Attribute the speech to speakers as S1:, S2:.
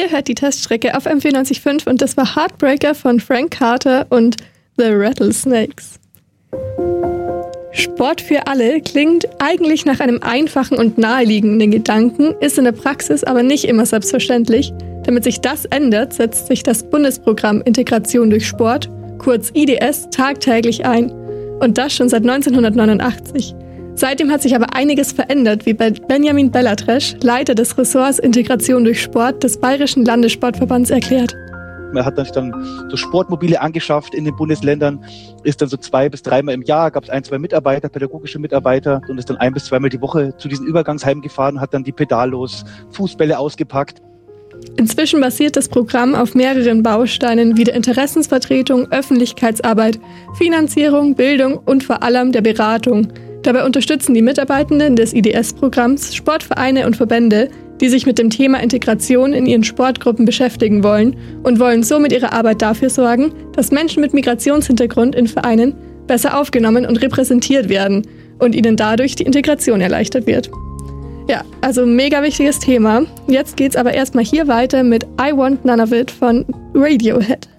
S1: Ihr hört die Teststrecke auf M94.5 und das war Heartbreaker von Frank Carter und The Rattlesnakes. Sport für alle klingt eigentlich nach einem einfachen und naheliegenden Gedanken, ist in der Praxis aber nicht immer selbstverständlich. Damit sich das ändert, setzt sich das Bundesprogramm Integration durch Sport, kurz IDS, tagtäglich ein. Und das schon seit 1989. Seitdem hat sich aber einiges verändert, wie bei Benjamin Bellatresch, Leiter des Ressorts Integration durch Sport des Bayerischen Landessportverbands, erklärt.
S2: Man hat dann so Sportmobile angeschafft in den Bundesländern, ist dann so 2 bis 3 Mal im Jahr, gab es 1, 2 Mitarbeiter, pädagogische Mitarbeiter und ist dann 1 bis 2 Mal die Woche zu diesen Übergangsheimen gefahren, hat dann die Pedallos, Fußbälle ausgepackt.
S1: Inzwischen basiert das Programm auf mehreren Bausteinen wie der Interessensvertretung, Öffentlichkeitsarbeit, Finanzierung, Bildung und vor allem der Beratung. Dabei unterstützen die Mitarbeitenden des IDS-Programms Sportvereine und Verbände, die sich mit dem Thema Integration in ihren Sportgruppen beschäftigen wollen und wollen so mit ihrer Arbeit dafür sorgen, dass Menschen mit Migrationshintergrund in Vereinen besser aufgenommen und repräsentiert werden und ihnen dadurch die Integration erleichtert wird. Ja, also mega wichtiges Thema. Jetzt geht's aber erstmal hier weiter mit I Want None of It von Radiohead.